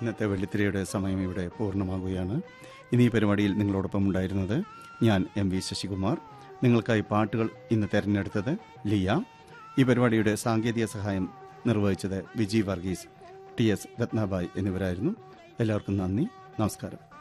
ഇന്നത്തെ വെള്ളിത്തിരയുടെ സമയം ഇവിടെ പൂർണ്ണമാകുകയാണ്. ഇനി ഈ പരിപാടിയിൽ നിങ്ങളോടൊപ്പം ഉണ്ടായിരുന്നത് ഞാൻ MV ശശികുമാർ. നിങ്ങൾക്കായി പാട്ടുകൾ ഇന്ന് തെരഞ്ഞെടുത്തത് ലിയ. ഈ പരിപാടിയുടെ സാങ്കേതിക സഹായം നിർവഹിച്ചത് വിജി വർഗീസ്, TS രത്നാബായ് എന്നിവരായിരുന്നു. എല്ലാവർക്കും നന്ദി, നമസ്കാരം.